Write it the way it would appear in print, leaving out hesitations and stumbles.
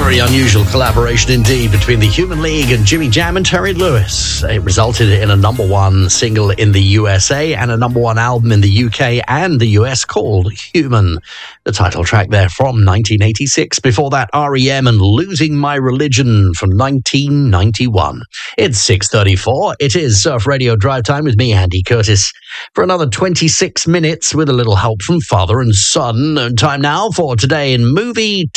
Very unusual collaboration indeed between the Human League and Jimmy Jam and Terry Lewis. It resulted in a number one single in the USA and a number one album in the UK and the US called Human. The title track there from 1986. Before that, R.E.M. and Losing My Religion from 1991. It's 6:34. It is Surf Radio Drive Time with me, Andy Curtis, for another 26 minutes with a little help from father and son. Time now for Today in Movie